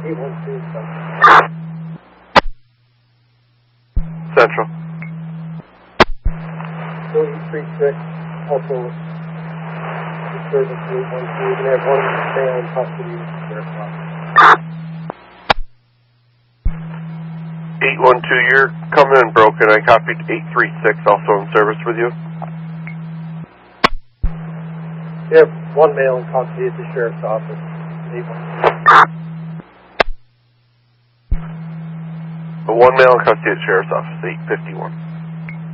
812 Central. 4836, also disturbance to 812. We're going to have one male in custody of the sheriff's office. 812, you're coming in broken. I copied 836, also in service with you. We have one male in custody at the sheriff's office. 812. One male in custody at sheriff's office, 851.